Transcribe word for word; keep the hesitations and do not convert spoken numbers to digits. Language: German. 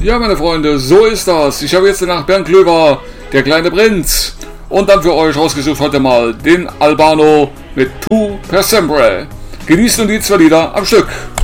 Ja, meine Freunde, so ist das. Ich habe jetzt nach Bernd Klöver, Der kleine Prinz. Und dann für euch rausgesucht heute mal den Albano mit Tu per sempre. Genießt nun die zwei Lieder am Stück.